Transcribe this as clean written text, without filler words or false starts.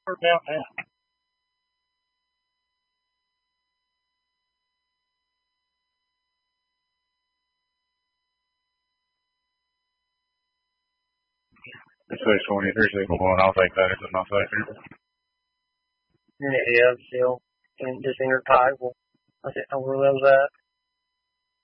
or downtown? It says 2361. I'll take that as my second. Yeah, still. And just entered tide. Well, I where that was at.